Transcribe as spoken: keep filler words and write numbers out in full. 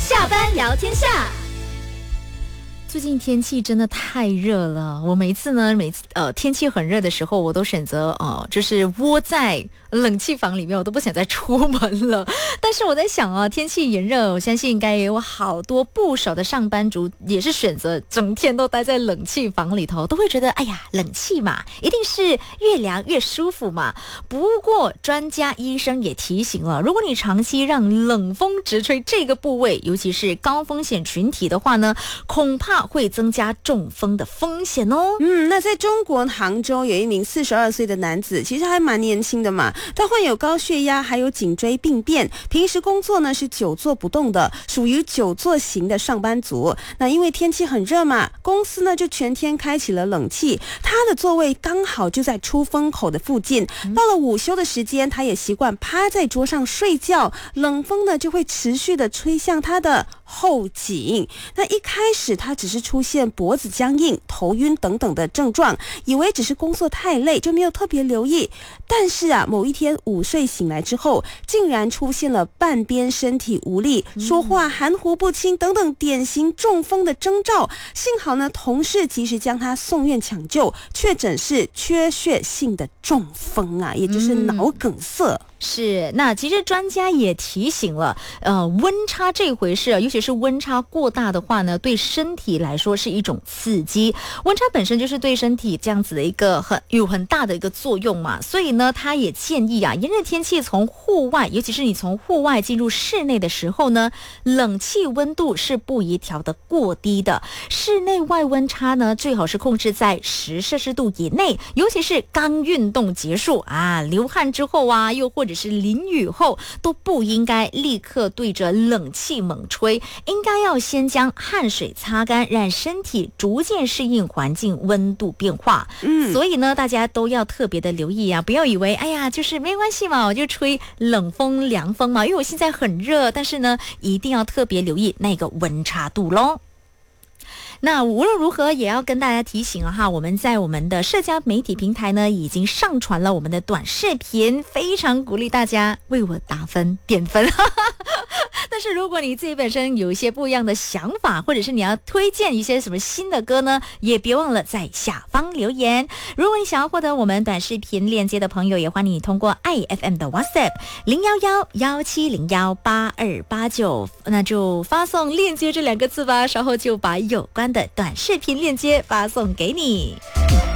下班聊天下。 最近天气真的太热了，我每一次呢，每次呃天气很热的时候，我都选择呃就是窝在冷气房里面，我都不想再出门了。但是我在想啊，天气炎热，我相信应该也有好多不少的上班族也是选择整天都待在冷气房里头，都会觉得哎呀，冷气嘛，一定是越凉越舒服嘛。不过专家医生也提醒了，如果你长期让冷风直吹这个部位，尤其是高风险群体的话呢，恐怕会增加中风的风险哦。 嗯，那在中国杭州有一名四十二岁的男子，其实还蛮年轻的嘛，他患有高血压还有颈椎病变，平时工作呢是久坐不动的，属于久坐型的上班族。那因为天气很热嘛，公司呢就全天开启了冷气，他的座位刚好就在出风口的附近。到了午休的时间，他也习惯趴在桌上睡觉，冷风呢就会持续的吹向他的后颈。那一开始他只是出现脖子僵硬、头晕等等的症状，以为只是工作太累，就没有特别留意。但是啊，某一天午睡醒来之后，竟然出现了半边身体无力、说话含糊不清等等典型中风的征兆。幸好呢，同事及时将他送院抢救，确诊是缺血性的中风啊，也就是脑梗塞。嗯是，那其实专家也提醒了，呃，温差这回事啊，尤其是温差过大的话呢，对身体来说是一种刺激。温差本身就是对身体这样子的一个很有很大的一个作用嘛，所以呢，他也建议啊，炎热天气从户外，尤其是你从户外进入室内的时候呢，冷气温度是不宜调得过低的，室内外温差呢最好是控制在十摄氏度以内，尤其是刚运动结束啊，流汗之后啊，又或者是淋雨后，都不应该立刻对着冷气猛吹，应该要先将汗水擦干，让身体逐渐适应环境温度变化。嗯，所以呢，大家都要特别的留意啊，不要以为哎呀，就是没关系嘛，我就吹冷风凉风嘛，因为我现在很热，但是呢，一定要特别留意那个温差度咯。那无论如何也要跟大家提醒了哈，我们在我们的社交媒体平台呢已经上传了我们的短视频，非常鼓励大家为我打分点分但是如果你自己本身有一些不一样的想法，或者是你要推荐一些什么新的歌呢，也别忘了在下方留言。如果你想要获得我们短视频链接的朋友，也欢迎你通过 I F M 的 WhatsApp 零一一一七零一八二八九，那就发送链接这两个字吧，稍后就把有关的短视频链接发送给你。